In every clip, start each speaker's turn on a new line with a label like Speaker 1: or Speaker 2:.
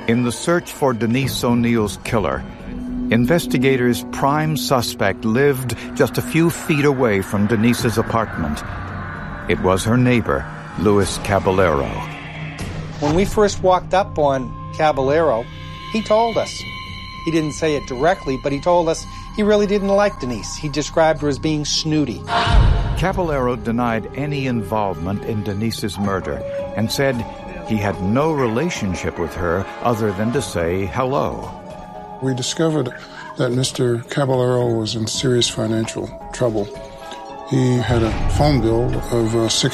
Speaker 1: In the search for Denise O'Neill's killer, investigators' prime suspect lived just a few feet away from Denise's apartment. It was her neighbor, Luis Caballero.
Speaker 2: When we first walked up on Caballero, he told us. He didn't say it directly, but he told us he really didn't like Denise. He described her as being snooty.
Speaker 1: Caballero denied any involvement in Denise's murder and said he had no relationship with her other than to say hello.
Speaker 3: We discovered that Mr. Caballero was in serious financial trouble. He had a phone bill of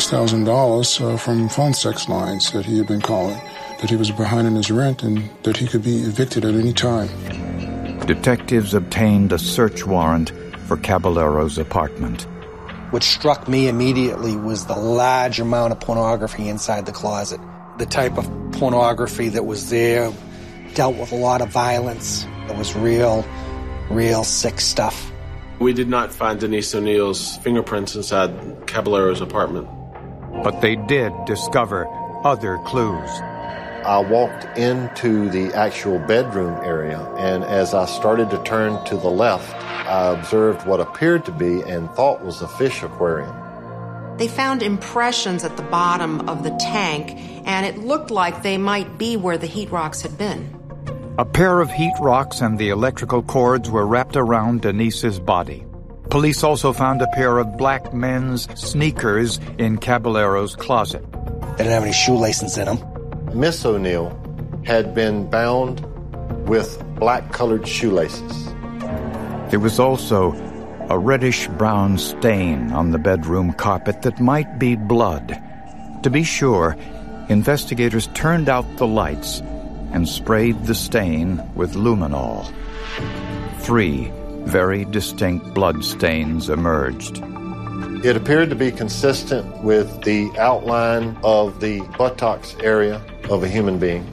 Speaker 3: $6,000 from phone sex lines that he had been calling, that he was behind in his rent and that he could be evicted at any time.
Speaker 1: Detectives obtained a search warrant for Caballero's apartment.
Speaker 2: What struck me immediately was the large amount of pornography inside the closet. The type of pornography that was there dealt with a lot of violence. It was real sick stuff.
Speaker 4: We did not find Denise O'Neill's fingerprints inside Caballero's apartment.
Speaker 1: But they did discover other clues.
Speaker 5: I walked into the actual bedroom area, and as I started to turn to the left, I observed what appeared to be and thought was a fish aquarium.
Speaker 6: They found impressions at the bottom of the tank, and it looked like they might be where the heat rocks had been.
Speaker 1: A pair of heat rocks and the electrical cords were wrapped around Denise's body. Police also found a pair of black men's sneakers in Caballero's closet.
Speaker 2: They didn't have any shoelaces in them.
Speaker 5: Miss O'Neill had been bound with black-colored shoelaces.
Speaker 1: There was also a reddish-brown stain on the bedroom carpet that might be blood. To be sure, investigators turned out the lights and sprayed the stain with luminol. 3 very distinct blood stains emerged.
Speaker 5: It appeared to be consistent with the outline of the buttocks area of a human being.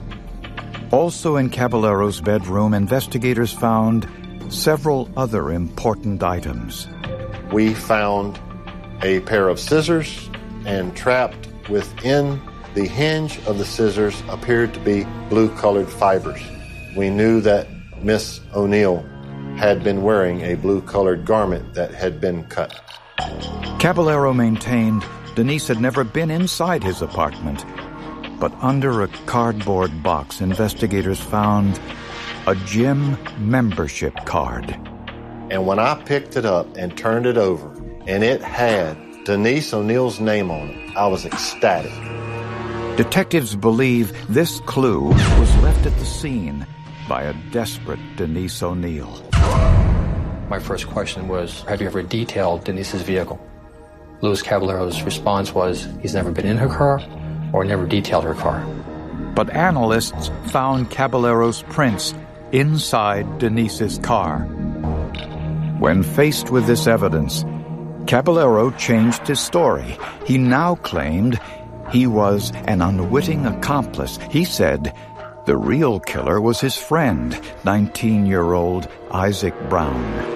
Speaker 1: Also in Caballero's bedroom, investigators found several other important items.
Speaker 5: We found a pair of scissors, and trapped within the hinge of the scissors appeared to be blue-colored fibers. We knew that Miss O'Neill had been wearing a blue-colored garment that had been cut.
Speaker 1: Caballero maintained Denise had never been inside his apartment, but under a cardboard box, investigators found a gym membership card.
Speaker 5: And when I picked it up and turned it over, and it had Denise O'Neill's name on it, I was ecstatic.
Speaker 1: Detectives believe this clue was left at the scene by a desperate Denise O'Neill.
Speaker 7: My first question was, have you ever detailed Denise's vehicle? Luis Caballero's response was, he's never been in her car or never detailed her car.
Speaker 1: But analysts found Caballero's prints inside Denise's car. When faced with this evidence, Caballero changed his story. He now claimed he was an unwitting accomplice. He said the real killer was his friend, 19-year-old Isaac Brown.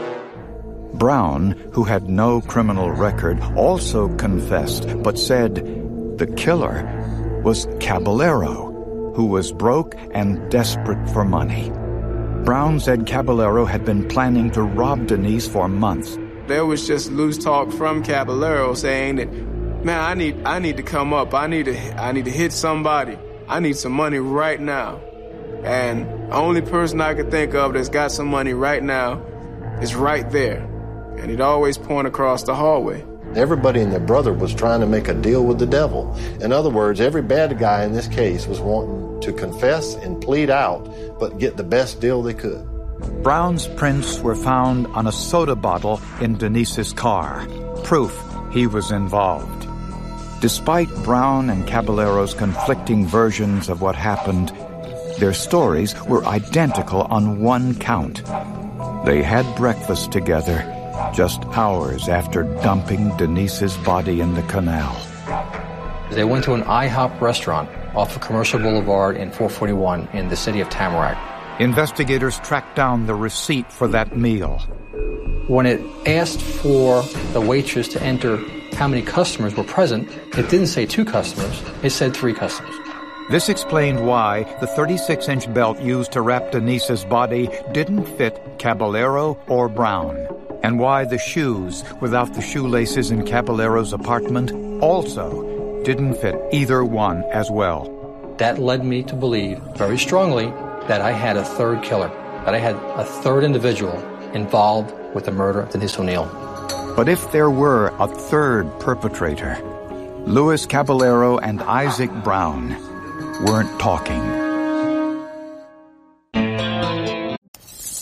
Speaker 1: Brown, who had no criminal record, also confessed, but said the killer was Caballero, who was broke and desperate for money. Brown said Caballero had been planning to rob Denise for months.
Speaker 8: There was just loose talk from Caballero saying that, man, I need to come up. I need to hit somebody. I need some money right now. And the only person I could think of that's got some money right now is right there. And he'd always point across the hallway.
Speaker 5: Everybody and their brother was trying to make a deal with the devil. In other words, every bad guy in this case was wanting to confess and plead out, but get the best deal they could.
Speaker 1: Brown's prints were found on a soda bottle in Denise's car, proof he was involved. Despite Brown and Caballero's conflicting versions of what happened, their stories were identical on one count. They had breakfast together just hours after dumping Denise's body in the canal.
Speaker 7: They went to an IHOP restaurant off of Commercial Boulevard in 441 in the city of Tamarack.
Speaker 1: Investigators tracked down the receipt for that meal.
Speaker 7: When it asked for the waitress to enter how many customers were present, it didn't say 2 customers, it said 3 customers.
Speaker 1: This explained why the 36-inch belt used to wrap Denise's body didn't fit Caballero or Brown, and why the shoes without the shoelaces in Caballero's apartment also didn't fit either one as well.
Speaker 7: That led me to believe very strongly that I had a third killer, that I had a third individual involved with the murder of Denise O'Neil.
Speaker 1: But if there were a third perpetrator, Louis Caballero and Isaac Brown weren't talking.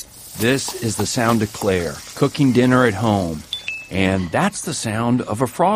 Speaker 9: This is the sound of Claire cooking dinner at home. And that's the sound of a frog